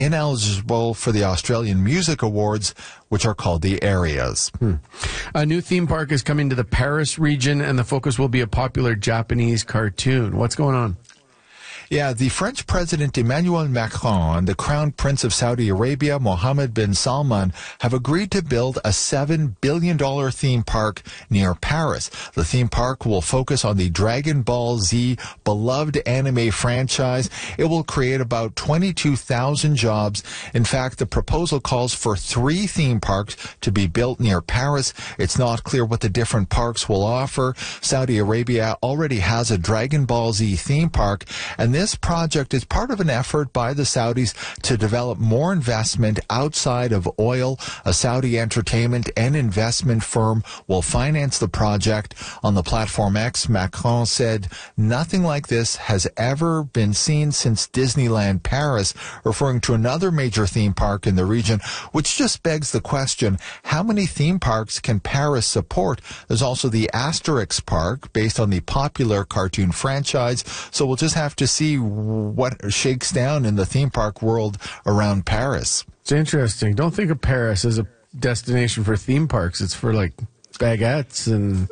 ineligible for the Australian Music Awards, which are called the Areas. A new theme park is coming to the Paris region, and the focus will be a popular Japanese cartoon. What's going on? Yeah, the French President Emmanuel Macron and the Crown Prince of Saudi Arabia, Mohammed bin Salman, have agreed to build a $7 billion theme park near Paris. The theme park will focus on the Dragon Ball Z beloved anime franchise. It will create about 22,000 jobs. In fact, the proposal calls for 3 theme parks to be built near Paris. It's not clear what the different parks will offer. Saudi Arabia already has a Dragon Ball Z theme park, and this project is part of an effort by the Saudis to develop more investment outside of oil. A Saudi entertainment and investment firm will finance the project. On the platform X, Macron said, "Nothing like this has ever been seen since Disneyland Paris," referring to another major theme park in the region, which just begs the question, how many theme parks can Paris support? There's also the Asterix Park, based on the popular cartoon franchise, so we'll just have to see what shakes down in the theme park world around Paris. It's interesting. Don't think of Paris as a destination for theme parks. It's for like baguettes and,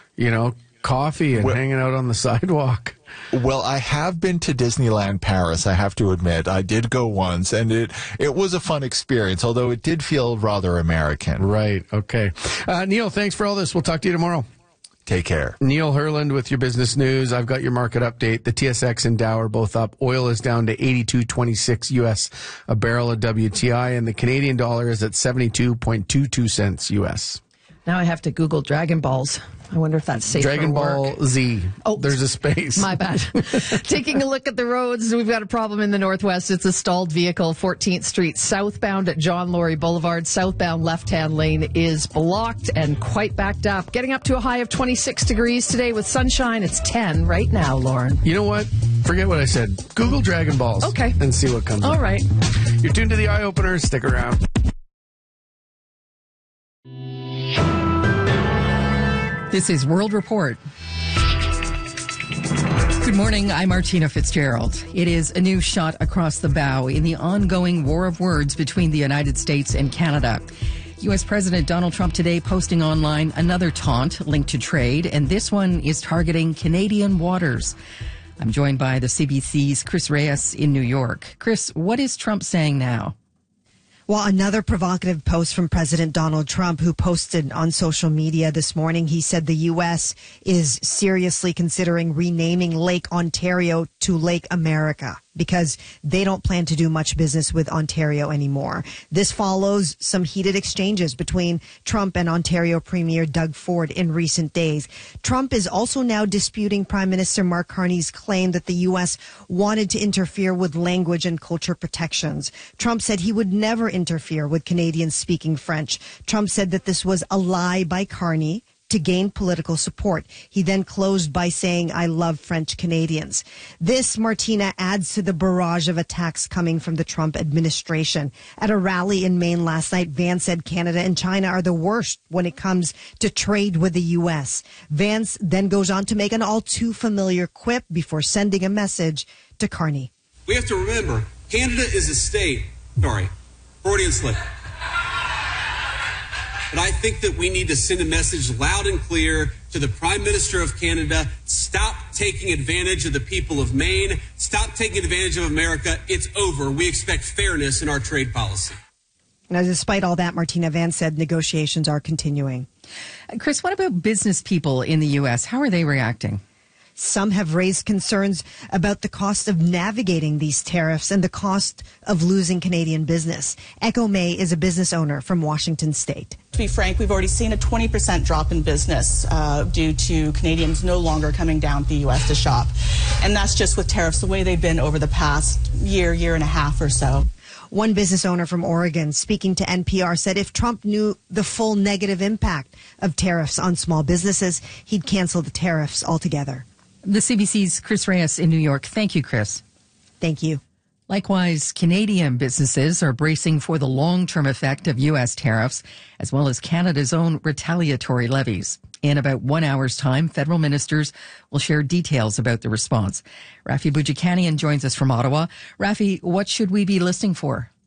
coffee and hanging out on the sidewalk. Well, I have been to Disneyland Paris, I have to admit. I did go once, and it was a fun experience, although it did feel rather American. Right. Okay. Neil, thanks for all this. We'll talk to you tomorrow. Take care. Neil Herland with your business news. I've got your market update. The TSX and Dow are both up. Oil is down to 82.26 US a barrel of WTI, and the Canadian dollar is at 72.22 cents US. Now I have to Google Dragon Balls. I wonder if that's safe Dragon for Ball work. Z. Oh, there's a space. My bad. Taking a look at the roads, we've got a problem in the northwest. It's a stalled vehicle, 14th Street southbound at John Laurie Boulevard. Southbound left-hand lane is blocked and quite backed up. Getting up to a high of 26 degrees today with sunshine. It's 10 right now, Lauren. You know what? Forget what I said. Google Dragon Balls. Okay. And see what comes up. All right. You're tuned to the Eye Opener. Stick around. This is World Report. Good morning, I'm Martina Fitzgerald. It is a new shot across the bow in the ongoing war of words between the United States and Canada. U.S. President Donald Trump today posting online another taunt linked to trade, and this one is targeting Canadian waters. I'm joined by the CBC's Chris Reyes in New York. Chris, what is Trump saying now? Well, another provocative post from President Donald Trump, who posted on social media this morning. He said the U.S. is seriously considering renaming Lake Ontario to Lake America because they don't plan to do much business with Ontario anymore. This follows some heated exchanges between Trump and Ontario Premier Doug Ford in recent days. Trump is also now disputing Prime Minister Mark Carney's claim that the U.S. wanted to interfere with language and culture protections. Trump said he would never interfere with Canadians speaking French. Trump said that this was a lie by Carney to gain political support. He then closed by saying, "I love French Canadians." This, Martina, adds to the barrage of attacks coming from the Trump administration. At a rally in Maine last night, Vance said Canada and China are the worst when it comes to trade with the U.S. Vance then goes on to make an all too familiar quip before sending a message to Carney. We have to remember, Canada is a state. Sorry, Freudian slip. But I think that we need to send a message loud and clear to the Prime Minister of Canada. Stop taking advantage of the people of Maine. Stop taking advantage of America. It's over. We expect fairness in our trade policy. Now, despite all that, Martina, Vance said negotiations are continuing. Chris, what about business people in the U.S.? How are they reacting? Some have raised concerns about the cost of navigating these tariffs and the cost of losing Canadian business. Echo May is a business owner from Washington State. To be frank, we've already seen a 20% drop in business due to Canadians no longer coming down to the U.S. to shop. And that's just with tariffs the way they've been over the past year and a half or so. One business owner from Oregon speaking to NPR said if Trump knew the full negative impact of tariffs on small businesses, he'd cancel the tariffs altogether. The CBC's Chris Reyes in New York. Thank you, Chris. Thank you. Likewise, Canadian businesses are bracing for the long-term effect of U.S. tariffs, as well as Canada's own retaliatory levies. In about 1 hour's time, federal ministers will share details about the response. Rafi Boudjikanian joins us from Ottawa. Rafi, what should we be listening for?